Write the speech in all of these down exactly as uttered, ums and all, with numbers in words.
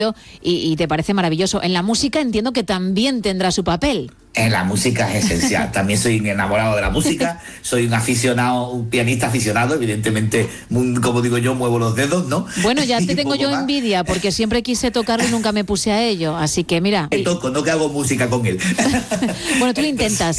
y, y te parece maravilloso. En la música entiendo que también tendrá su papel. En la música es esencial. También soy un enamorado de la música, soy un aficionado, un pianista aficionado, evidentemente, como digo yo, muevo los dedos, ¿no? Bueno, ya te tengo yo más. envidia, porque siempre quise tocarlo y nunca me puse a ello, así que mira. Te toco, no que hago música con él. Bueno, tú lo intentas.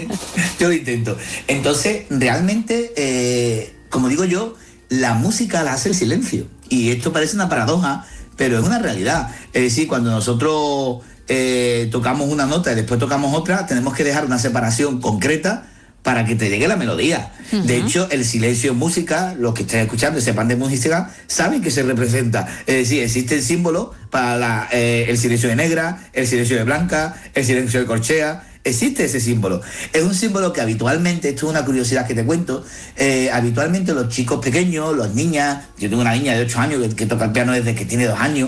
Yo lo intento. Entonces, realmente, eh, como digo yo, la música la hace el silencio. Y esto parece una paradoja, pero es una realidad. Es decir, cuando nosotros eh, tocamos una nota y después tocamos otra, tenemos que dejar una separación concreta para que te llegue la melodía. Uh-huh. De hecho, el silencio en música, los que estén escuchando y sepan de música, saben que se representa. Es decir, existen símbolos para la, eh, el silencio de Negra, el silencio de Blanca, el silencio de Corchea. Existe ese símbolo. Es un símbolo que habitualmente, esto es una curiosidad que te cuento, eh, habitualmente los chicos pequeños, las niñas, yo tengo una niña de ocho años que, que toca el piano desde que tiene dos años,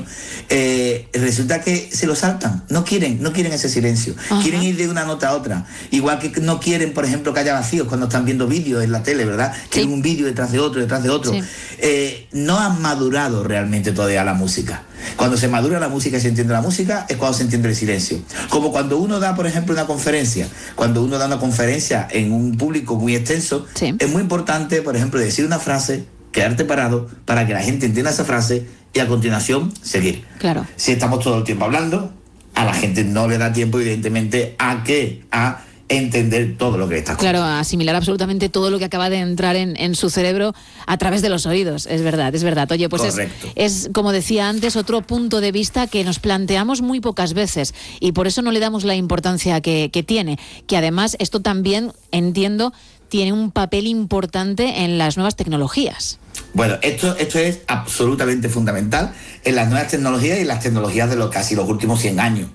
eh, resulta que se lo saltan, no quieren, no quieren ese silencio, uh-huh. quieren ir de una nota a otra, igual que no quieren, por ejemplo, que haya vacíos cuando están viendo vídeos en la tele, ¿verdad? Sí. Quieren un vídeo detrás de otro, detrás de otro. Sí. Eh, no han madurado realmente todavía la música. Cuando se madura la música y se entiende la música es cuando se entiende el silencio. Como cuando uno da, por ejemplo, una conferencia. Cuando uno da una conferencia en un público muy extenso, sí. es muy importante, por ejemplo, decir una frase, quedarte parado para que la gente entienda esa frase y a continuación seguir. Claro. Si estamos todo el tiempo hablando, a la gente no le da tiempo, evidentemente, a qué, a entender todo lo que está escuchando. Claro, asimilar absolutamente todo lo que acaba de entrar en, en su cerebro a través de los oídos, es verdad, es verdad. Oye, pues es, es, como decía antes, otro punto de vista que nos planteamos muy pocas veces y por eso no le damos la importancia que, que tiene, que además esto también, entiendo, tiene un papel importante en las nuevas tecnologías. Bueno, esto, esto es absolutamente fundamental en las nuevas tecnologías y en las tecnologías de los casi los últimos cien años.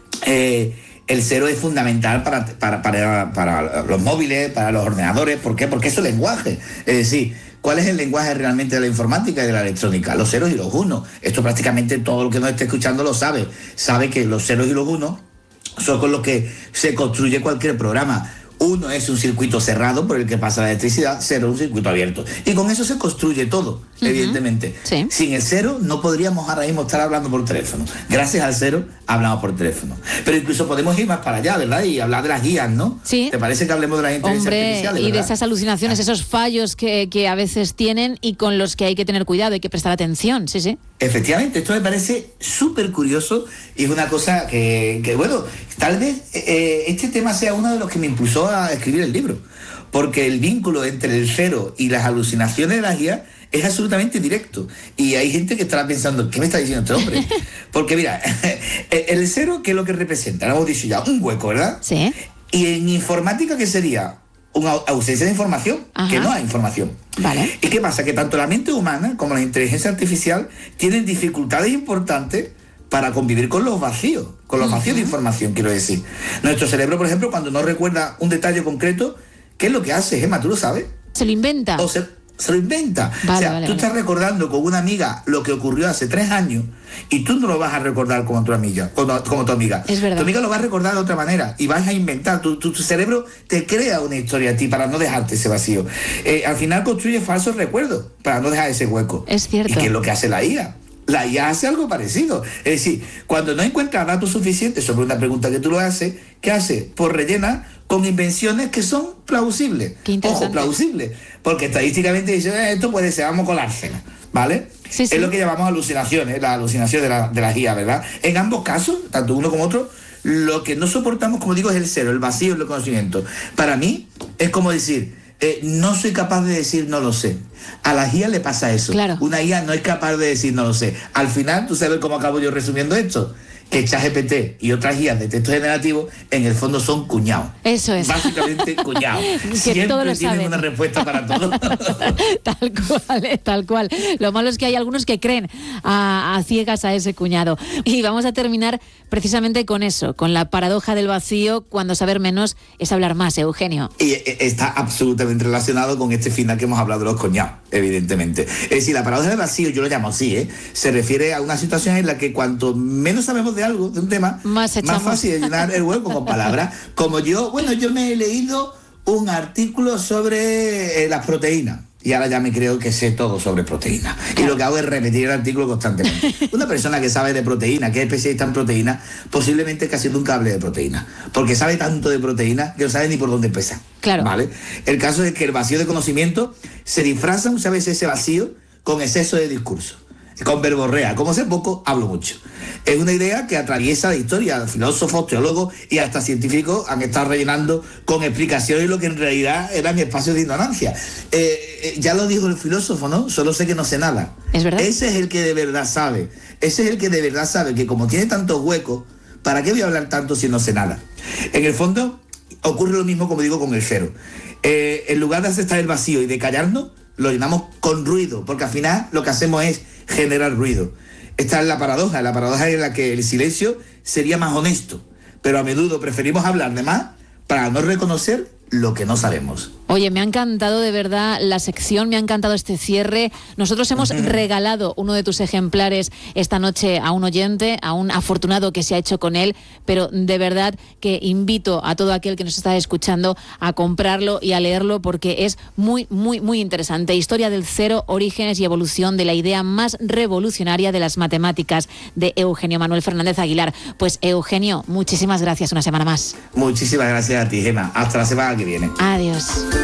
Eh, El cero es fundamental para, para, para, para los móviles, para los ordenadores. ¿Por qué? Porque es el lenguaje. Es decir, ¿cuál es el lenguaje realmente de la informática y de la electrónica? Los ceros y los unos. Esto prácticamente todo el que nos esté escuchando lo sabe. Sabe que los ceros y los unos son con los que se construye cualquier programa. Uno es un circuito cerrado por el que pasa la electricidad, cero un circuito abierto. Y con eso se construye todo, uh-huh. evidentemente. Sí. Sin el cero no podríamos ahora mismo estar hablando por teléfono. Gracias al cero hablamos por teléfono. Pero incluso podemos ir más para allá, ¿verdad? Y hablar de las guías, ¿no? Sí. ¿Te parece que hablemos de las inteligencias Hombre, artificiales? Y ¿verdad? de esas alucinaciones, ah. esos fallos que, que a veces tienen y con los que hay que tener cuidado, hay que prestar atención, sí, sí. Efectivamente, esto me parece súper curioso y es una cosa que, que bueno, tal vez eh, este tema sea uno de los que me impulsó a escribir el libro, porque el vínculo entre el cero y las alucinaciones de las guías es absolutamente directo. Y hay gente que estará pensando, ¿qué me está diciendo este hombre? Porque mira, el cero, ¿qué es lo que representa? Lo hemos dicho ya, un hueco, ¿verdad? Sí. Y en informática, ¿qué sería? Una ausencia de información, Ajá. que no hay información. Vale. ¿Y qué pasa? Que tanto la mente humana como la inteligencia artificial tienen dificultades importantes para convivir con los vacíos, con los vacíos uh-huh. de información, quiero decir. Nuestro cerebro, por ejemplo, cuando no recuerda un detalle concreto, ¿qué es lo que hace, Gemma? ¿Tú lo sabes? Se lo inventa. O se, se lo inventa. Vale, o sea, vale, tú vale. estás recordando con una amiga lo que ocurrió hace tres años y tú no lo vas a recordar como tu amiga, como, como tu amiga. Es verdad. Tu amiga lo va a recordar de otra manera y vas a inventar. Tu, tu, tu cerebro te crea una historia a ti para no dejarte ese vacío. Eh, al final construye falsos recuerdos para no dejar ese hueco. Es cierto. ¿Y qué es lo que hace la I A? La I A hace algo parecido. Es decir, cuando no encuentra datos suficientes sobre una pregunta que tú lo haces, ¿qué hace? Pues rellena con invenciones que son plausibles. Ojo, plausibles. Porque estadísticamente dice, eh, esto puede ser, vamos a colársela, ¿vale? Sí, sí. Es lo que llamamos alucinaciones, la alucinación de la, de la guía, ¿verdad? En ambos casos, tanto uno como otro, lo que no soportamos, como digo, es el cero, el vacío en el conocimiento. Para mí, es como decir, eh, no soy capaz de decir no lo sé. A la I A le pasa eso. Claro. Una I A no es capaz de decir no lo sé. Al final, ¿tú sabes cómo acabo yo resumiendo esto? Que ChatGPT y otras guías de texto generativo en el fondo son cuñados. Eso es. Básicamente cuñados. Que Siempre todo lo tienen saben. una respuesta para todo. Tal cual, eh, tal cual. Lo malo es que hay algunos que creen a, a ciegas a ese cuñado. Y vamos a terminar precisamente con eso, con la paradoja del vacío, cuando saber menos es hablar más, Eugenio. Y está absolutamente relacionado con este final que hemos hablado de los cuñados, evidentemente. Es decir, la paradoja del vacío, yo lo llamo así, ¿eh? Se refiere a una situación en la que cuanto menos sabemos de algo, de un tema, más, más fácil es llenar el hueco con palabras. Como yo, bueno, yo me he leído un artículo sobre eh, las proteínas. y ahora ya me creo que sé todo sobre proteína. Claro. Y lo que hago es repetir el artículo constantemente. Una persona que sabe de proteína, que es especialista en proteína, posiblemente casi nunca hable de proteína, porque sabe tanto de proteína que no sabe ni por dónde empezar. Claro. ¿Vale? El caso es que el vacío de conocimiento se disfraza muchas veces ese vacío con exceso de discurso, con verborrea. Como hace poco, hablo mucho. Es una idea que atraviesa la historia. Filósofos, teólogos y hasta científicos han estado rellenando con explicaciones lo que en realidad eran espacios de ignorancia. Eh, eh, ya lo dijo el filósofo, ¿no? Solo sé que no sé nada. ¿Es verdad? Ese es el que de verdad sabe. Ese es el que de verdad sabe que como tiene tantos huecos, ¿para qué voy a hablar tanto si no sé nada? En el fondo, ocurre lo mismo, como digo, con el cero. Eh, en lugar de aceptar el vacío y de callarnos, lo llenamos con ruido, porque al final lo que hacemos es generar ruido. Esta es la paradoja, la paradoja en la que el silencio sería más honesto, pero a menudo preferimos hablar de más para no reconocer lo que no sabemos. Oye, me ha encantado de verdad la sección, me ha encantado este cierre. Nosotros hemos regalado uno de tus ejemplares esta noche a un oyente, a un afortunado que se ha hecho con él, pero de verdad que invito a todo aquel que nos está escuchando a comprarlo y a leerlo porque es muy, muy, muy interesante. Historia del cero, orígenes y evolución de la idea más revolucionaria de las matemáticas, de Eugenio Manuel Fernández Aguilar. Pues Eugenio, muchísimas gracias una semana más. Muchísimas gracias a ti, Gemma. Hasta la semana que viene. Adiós.